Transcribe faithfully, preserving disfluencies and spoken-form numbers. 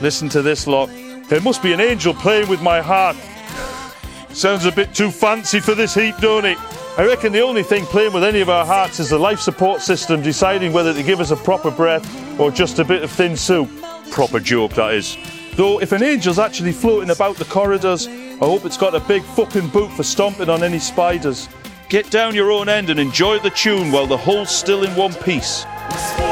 Listen to this lot. There must be an angel playing with my heart. Sounds a bit too fancy for this heap, don't it? I reckon the only thing playing with any of our hearts is the life support system deciding whether to give us a proper breath or just a bit of thin soup. Proper joke, that is. Though, if an angel's actually floating about the corridors, I hope it's got a big fucking boot for stomping on any spiders. Get down your own end and enjoy the tune while the hull's still in one piece.